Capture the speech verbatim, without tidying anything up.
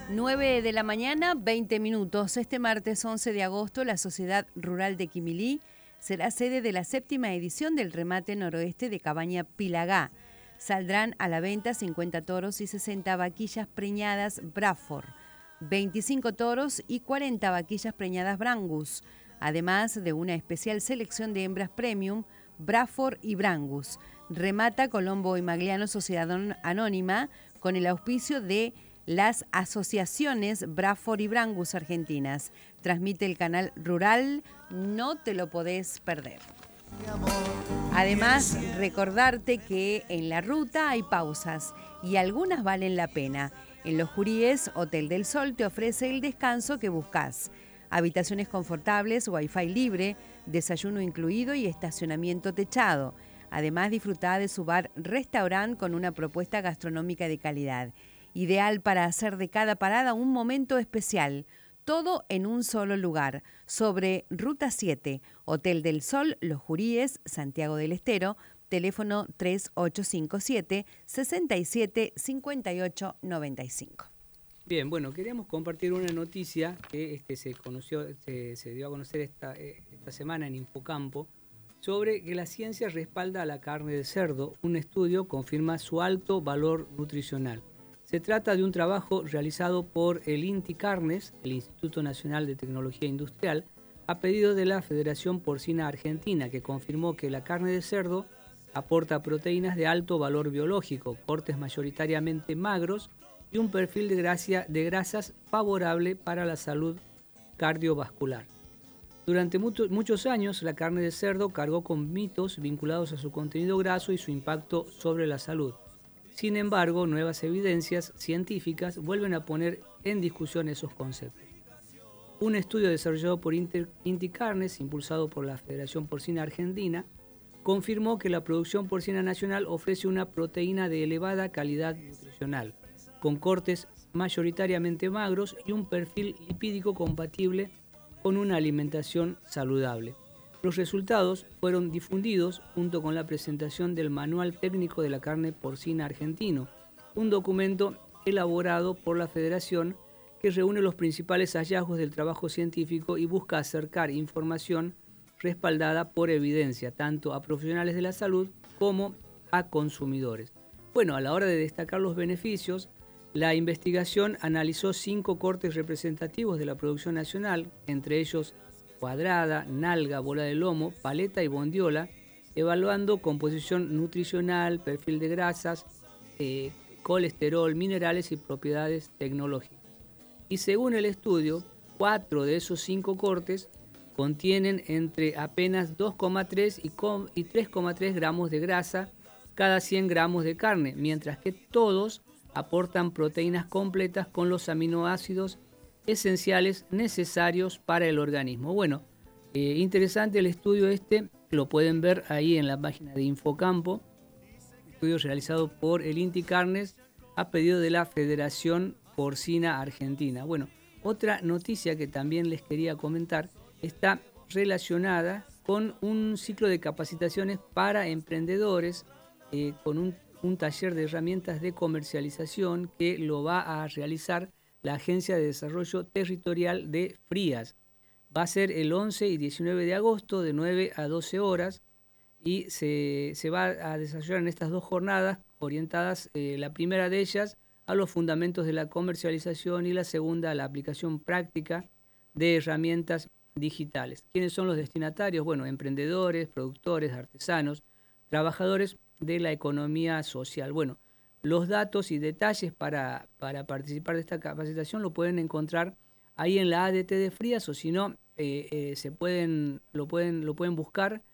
nueve de la mañana, veinte minutos. Este martes once de agosto, la Sociedad Rural de Quimilí será sede de la séptima edición del remate noroeste de Cabaña Pilagá. Saldrán a la venta cincuenta toros y sesenta vaquillas preñadas Braford, veinticinco toros y cuarenta vaquillas preñadas Brangus, además de una especial selección de hembras premium Braford y Brangus. Remata Colombo y Magliano Sociedad Anónima con el auspicio de las asociaciones Braford y Brangus argentinas. Transmite el canal Rural, no te lo podés perder. Además, recordarte que en la ruta hay pausas y algunas valen la pena. En Los Juríes, Hotel del Sol te ofrece el descanso que buscas. Habitaciones confortables, wifi libre, desayuno incluido y estacionamiento techado. Además, disfruta de su bar-restaurant con una propuesta gastronómica de calidad. Ideal para hacer de cada parada un momento especial. Todo en un solo lugar. Sobre Ruta siete, Hotel del Sol, Los Juríes, Santiago del Estero, teléfono tres ocho cinco siete, seis siete cinco ocho nueve cinco. Bien, bueno, queríamos compartir una noticia que este, se conoció, se, se dio a conocer esta, esta semana en Infocampo, sobre que la ciencia respalda a la carne de cerdo. Un estudio confirma su alto valor nutricional. Se trata de un trabajo realizado por el INTI Carnes, el Instituto Nacional de Tecnología Industrial, a pedido de la Federación Porcina Argentina, que confirmó que la carne de cerdo aporta proteínas de alto valor biológico, cortes mayoritariamente magros y un perfil de, gracia, de grasas favorable para la salud cardiovascular. Durante mucho, muchos años, la carne de cerdo cargó con mitos vinculados a su contenido graso y su impacto sobre la salud. Sin embargo, nuevas evidencias científicas vuelven a poner en discusión esos conceptos. Un estudio desarrollado por INTI Carnes, impulsado por la Federación Porcina Argentina, confirmó que la producción porcina nacional ofrece una proteína de elevada calidad nutricional, con cortes mayoritariamente magros y un perfil lipídico compatible con una alimentación saludable. Los resultados fueron difundidos junto con la presentación del Manual Técnico de la Carne Porcina Argentino, un documento elaborado por la Federación que reúne los principales hallazgos del trabajo científico y busca acercar información respaldada por evidencia, tanto a profesionales de la salud como a consumidores. Bueno, a la hora de destacar los beneficios, la investigación analizó cinco cortes representativos de la producción nacional, entre ellos cuadrada, nalga, bola de lomo, paleta y bondiola, evaluando composición nutricional, perfil de grasas, eh, colesterol, minerales y propiedades tecnológicas. Y según el estudio, cuatro de esos cinco cortes contienen entre apenas dos coma tres y tres coma tres gramos de grasa cada cien gramos de carne, mientras que todos aportan proteínas completas con los aminoácidos esenciales necesarios para el organismo. Bueno, eh, interesante el estudio este, lo pueden ver ahí en la página de Infocampo, estudio realizado por el INTI Carnes a pedido de la Federación Porcina Argentina. Bueno, otra noticia que también les quería comentar está relacionada con un ciclo de capacitaciones para emprendedores, eh, con un un taller de herramientas de comercialización que lo va a realizar la Agencia de Desarrollo Territorial de Frías. Va a ser el once y diecinueve de agosto de nueve a doce horas y se, se va a desarrollar en estas dos jornadas orientadas, eh, la primera de ellas a los fundamentos de la comercialización y la segunda a la aplicación práctica de herramientas digitales. ¿Quiénes son los destinatarios? Bueno, emprendedores, productores, artesanos, trabajadores de la economía social. Bueno, los datos y detalles para, para participar de esta capacitación lo pueden encontrar ahí en la A D T de Frías, o si no, eh, eh, se pueden, lo, pueden, lo pueden buscar